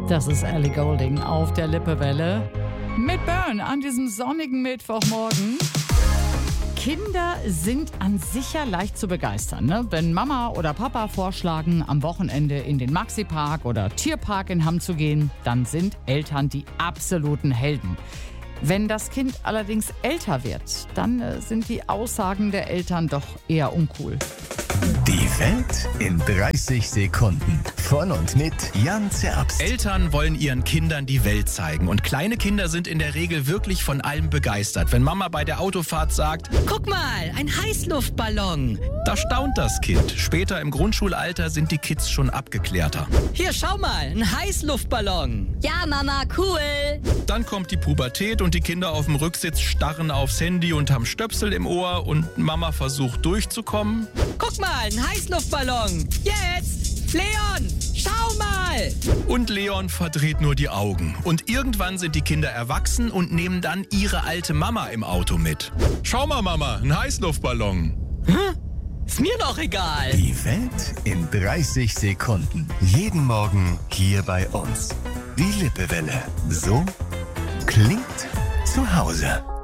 Das ist Ellie Goulding auf der Lippewelle. Mit Burn an diesem sonnigen Mittwochmorgen. Kinder sind an sich ja leicht zu begeistern, ne? Wenn Mama oder Papa vorschlagen, am Wochenende in den Maxi-Park oder Tierpark in Hamm zu gehen, dann sind Eltern die absoluten Helden. Wenn das Kind allerdings älter wird, dann sind die Aussagen der Eltern doch eher uncool. Die Welt in 30 Sekunden. Von und mit Jan Zerbst. Eltern wollen ihren Kindern die Welt zeigen. Und kleine Kinder sind in der Regel wirklich von allem begeistert. Wenn Mama bei der Autofahrt sagt, guck mal, ein Heißluftballon. da staunt das Kind. Später im Grundschulalter sind die Kids schon abgeklärter. Hier, schau mal, ein Heißluftballon. Ja, Mama, cool. Dann kommt die Pubertät und die Kinder auf dem Rücksitz starren aufs Handy und haben Stöpsel im Ohr und Mama versucht durchzukommen. Guck mal, ein Heißluftballon. Jetzt! Leon, schau mal! Und Leon verdreht nur die Augen. Und irgendwann sind die Kinder erwachsen und nehmen dann ihre alte Mama im Auto mit. Schau mal, Mama, ein Heißluftballon. Ist mir doch egal. Die Welt in 30 Sekunden. Jeden Morgen hier bei uns. Die Lippewelle. So klingt zu Hause.